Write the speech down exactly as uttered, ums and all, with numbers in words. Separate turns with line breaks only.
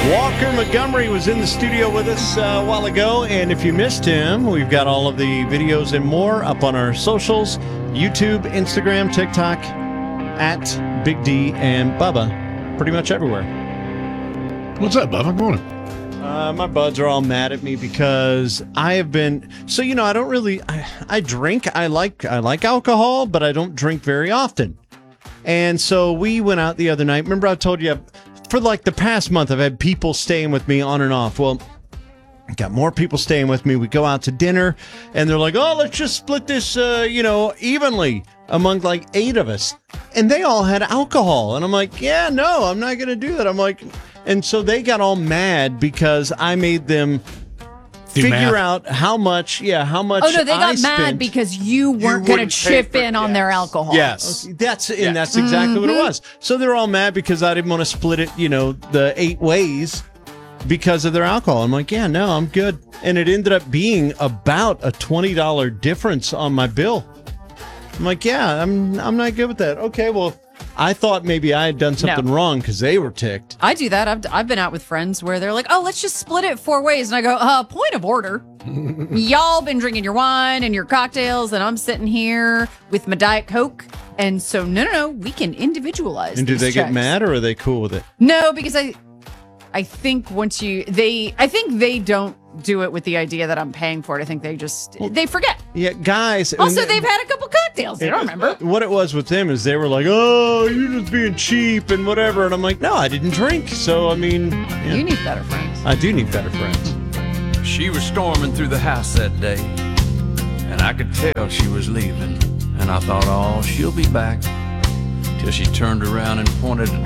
Walker Montgomery was in the studio with us uh, a while ago, and if you missed him, we've got all of the videos and more up on our socials, YouTube, Instagram, TikTok, at Big D and Bubba, pretty much everywhere.
What's up, Bubba? Good morning.
Uh, my buds are all mad at me because I have been, so, you know, I don't really, I, I drink, I like, I like alcohol, but I don't drink very often. And so we went out the other night. Remember I told you, for like the past month, I've had people staying with me on and off. Well, I got more people staying with me. We go out to dinner, and they're like, oh, let's just split this, uh, you know, evenly among like eight of us. And they all had alcohol. And I'm like, yeah, no, I'm not going to do that. I'm like, and so they got all mad because I made them
Do
figure
math.
out how much, yeah, how much
Oh, no, they got
I
mad
spent.
because you weren't going to
wouldn't pay
chip
for-
in on their
yes.
alcohol.
Yes, that's
Yeah.
and that's exactly what it
Mm-hmm.
was. So they're all mad because I didn't want to split it, you know, the eight ways because of their alcohol. I'm like, yeah, no, I'm good. And it ended up being about a twenty dollars difference on my bill. I'm like, yeah, I'm I'm not good with that. Okay, well, I thought maybe I had done something
No.
wrong because they were ticked.
I do that. I've, I've been out with friends where they're like, oh, let's just split it four ways. And I go, uh, point of order. Y'all been drinking your wine and your cocktails, and I'm sitting here with my Diet Coke. And so, no, no, no, we can individualize
And do
these
they get
checks.
mad or are they cool with it?
No, because I, I think once you, they, I think they don't do it with the idea that I'm paying for it. I think they just, they forget.
Yeah, guys.
Also,
and-
they've had a couple cocktails. They don't remember.
What it was with them is they were like, oh, you're just being cheap and whatever. And I'm like, no, I didn't drink. So, I mean, yeah,
You need better friends.
I do need better friends.
She was storming through the house that day, and I could tell she was leaving. And I thought, oh, she'll be back. Till she turned around and pointed